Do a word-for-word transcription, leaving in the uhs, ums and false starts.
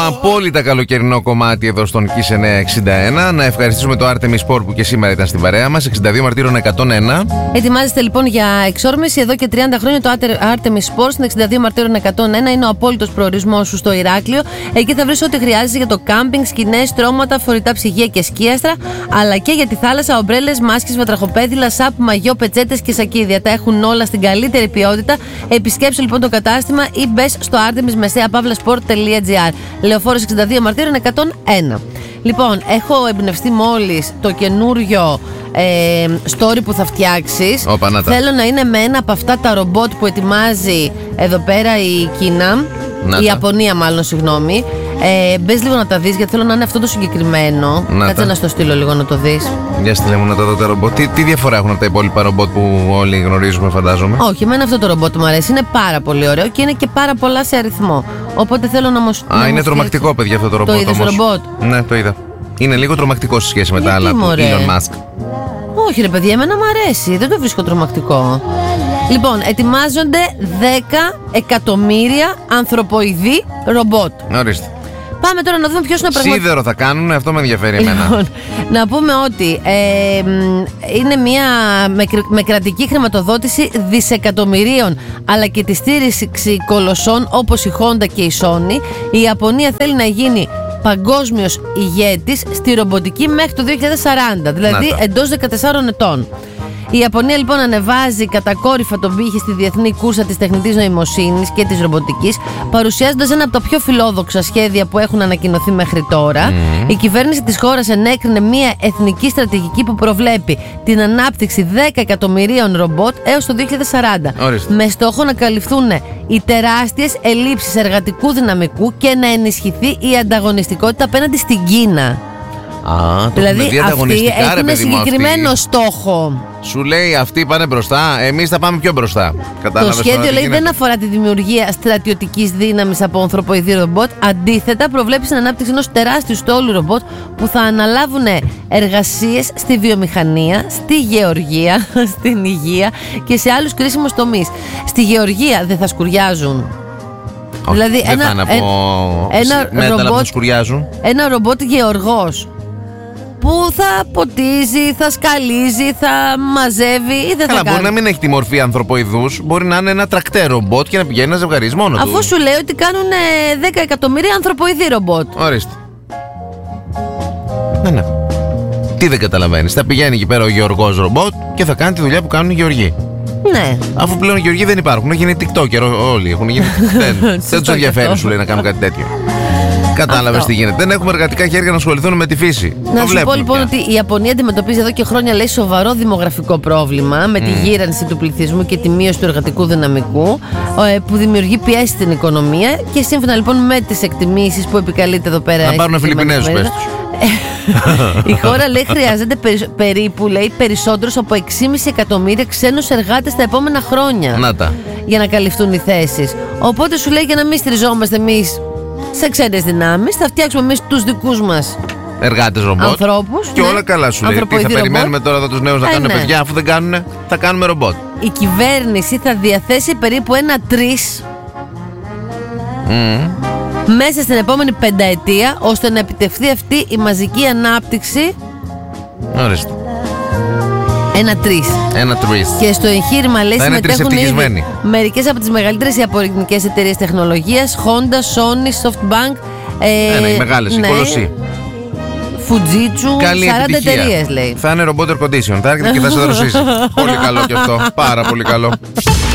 απόλυτα καλοκαιρινό κομμάτι εδώ στον Kiss εννιακόσια εξήντα ένα. Να ευχαριστήσουμε το Artemis Sport που και σήμερα ήταν στην παρέα μας. εξήντα δύο Μαρτύρων εκατόν ένα. Ετοιμάζεστε λοιπόν για εξόρμηση. Εδώ και τριάντα χρόνια το Artemis Sport στην εξήντα δύο Μαρτύρων εκατόν ένα είναι ο απόλυτος προορισμός σου στο Ηράκλειο. Εκεί θα βρεις ό,τι χρειάζεσαι για το κάμπινγκ, σκηνές, στρώματα, φορητά ψυγεία και σκίαστρα. Αλλά και για τη θάλασσα, ομπρέλες, μάσκες, βατραχοπέδιλα, σαπ, μαγιό, πετσέτες και σακίδια. Τα έχουν όλα στην καλύτερη ποιότητα. Επισκέψου λοιπόν το κατάστημα ή μπες στο artemis messea pavla sport τελεία gr. Λεωφόρος εξήντα δύο Μαρτύρων εκατόν ένα. Λοιπόν, έχω εμπνευστεί μόλις το καινούριο ε, story που θα φτιάξεις. Οπα, Θέλω να είναι με ένα από αυτά τα ρομπότ που ετοιμάζει εδώ πέρα η Κίνα. Να η Ιαπωνία, μάλλον, συγγνώμη. Ε, μπες λίγο να τα δεις, γιατί θέλω να είναι αυτό το συγκεκριμένο. Να Κάτσε τα. να στο στείλω λίγο να το δεις. Για στείλε μου να τα δω τα ρομπότ. Τι, τι διαφορά έχουν από τα υπόλοιπα ρομπότ που όλοι γνωρίζουμε, φαντάζομαι? Όχι, εμένα αυτό το ρομπότ μου αρέσει. Είναι πάρα πολύ ωραίο και είναι και πάρα πολλά σε αριθμό. Οπότε θέλω να μου. Α, να είναι μου τρομακτικό, φτιάξει. παιδιά, αυτό το ρομπότ. Το είδες το ρομπότ? Ναι, το είδα. Είναι λίγο τρομακτικό σε σχέση με γιατί, τα άλλα του Elon Musk. Όχι, ρε παιδιά, εμένα μου αρέσει. Δεν το βρίσκω τρομακτικό. Λοιπόν, ετοιμάζονται δέκα εκατομμύρια ανθρωποειδή ρομπότ. Ορίστε. Πάμε τώρα να δούμε ποιος είναι ο πραγματικός. Σίδερο θα κάνουν, αυτό με ενδιαφέρει εμένα. Λοιπόν, να πούμε ότι ε, είναι μια με, με κρατική χρηματοδότηση δισεκατομμυρίων, αλλά και τη στήριξη κολοσσών όπως η Honda και η Sony. Η Ιαπωνία θέλει να γίνει παγκόσμιος ηγέτης στη ρομποτική μέχρι το δύο χιλιάδες σαράντα, δηλαδή εντός δεκατεσσάρων ετών. Η Ιαπωνία λοιπόν ανεβάζει κατακόρυφα τον πύχη στη διεθνή κούρσα της τεχνητής νοημοσύνης και της ρομποτικής, παρουσιάζοντας ένα από τα πιο φιλόδοξα σχέδια που έχουν ανακοινωθεί μέχρι τώρα. Mm. Η κυβέρνηση της χώρας ενέκρινε μια εθνική στρατηγική που προβλέπει την ανάπτυξη δέκα εκατομμυρίων ρομπότ έως το δύο χιλιάδες σαράντα. Ορίστε. Με στόχο να καλυφθούν οι τεράστιες ελλείψεις εργατικού δυναμικού και να ενισχυθεί η ανταγωνιστικότητα απέναντι στην Κίνα. Α, δηλαδή αυτοί έχουν συγκεκριμένο αυτοί. στόχο. Σου λέει αυτοί πάνε μπροστά, εμείς θα πάμε πιο μπροστά. Κατάλαβες? Το σχέδιο λέει δεν αφορά τη δημιουργία στρατιωτικής δύναμης από ανθρωποειδή ρομπότ. Αντίθετα, προβλέπει την ανάπτυξη ενός τεράστιου στόλου ρομπότ που θα αναλάβουν εργασίες στη βιομηχανία, στη γεωργία, στην υγεία και σε άλλους κρίσιμους τομείς. Στη γεωργία δεν θα σκουριάζουν. Όχι, δηλαδή δεν ένα, θα είναι από ένα, μέταλλα ρομπότ, που σκουριάζουν. Ένα ρομπότ γεωργός που θα ποτίζει, θα σκαλίζει, θα μαζεύει ή δεν Καλά, θα μπορεί κάνει. να μην έχει τη μορφή ανθρωποειδούς, μπορεί να είναι ένα τρακτέρ ρομπότ και να πηγαίνει να ζευγαρίζει μόνο Αφού του. Αφού σου λέει ότι κάνουν δέκα εκατομμύρια ανθρωποειδή ρομπότ. Ορίστε. Ναι, ναι. Τι δεν καταλαβαίνεις? Θα πηγαίνει εκεί πέρα ο γεωργός ρομπότ και θα κάνει τη δουλειά που κάνουν οι γεωργοί. Ναι. Αφού πλέον οι γεωργοί δεν υπάρχουν, έχουν γίνει TikToker όλοι. Έχουν γίνει... δεν δεν τους ενδιαφέρει, σου λέει, να κάνουν κάτι τέτοιο. Κατάλαβες τι γίνεται? Δεν έχουμε εργατικά χέρια να ασχοληθούν με τη φύση. Να το σου πω λοιπόν πια. ότι η Ιαπωνία αντιμετωπίζει εδώ και χρόνια, λέει, σοβαρό δημογραφικό πρόβλημα με mm. τη γύρανση του πληθυσμού και τη μείωση του εργατικού δυναμικού που δημιουργεί πιέσει στην οικονομία. Και σύμφωνα λοιπόν με τις εκτιμήσεις που επικαλείται εδώ πέρα. Να πάρουν Φιλιππινέζους, πες τους. Η χώρα, λέει, χρειάζεται περίπου, λέει, περισσότερους από έξι κόμμα πέντε εκατομμύρια ξένους εργάτες τα επόμενα χρόνια. Να τα. Για να καλυφθούν οι θέσεις. Οπότε σου λέει, για να μην στηριζόμαστε εμείς σε ξένες δυνάμεις, θα φτιάξουμε εμείς τους δικούς μας εργάτες ρομπότ. Ανθρώπους. Και ναι, όλα καλά, σου λέει. Τι θα περιμένουμε τώρα εδώ τους νέους να ε, κάνουν ναι. παιδιά, αφού δεν κάνουν, θα κάνουμε ρομπότ. Η κυβέρνηση θα διαθέσει περίπου ένα τρεις mm. μέσα στην επόμενη πενταετία, ώστε να επιτευχθεί αυτή η μαζική ανάπτυξη. Ορίστε. Ένα τρεις. Ένα τρεις. Και στο εγχείρημα, λέει, συμμετέχουν ήδη μερικές από τις μεγαλύτερες ιαπωνικές εταιρείες τεχνολογίας, Honda, Sony, SoftBank. Ε, ναι, οι μεγάλες, ναι, οι κολοσσοί. Fujitsu, καλή σαράντα εταιρείες, λέει. Θα είναι robot air condition, θα έρχεται και θα σε δροσίσει. Πολύ καλό και αυτό, πάρα πολύ καλό.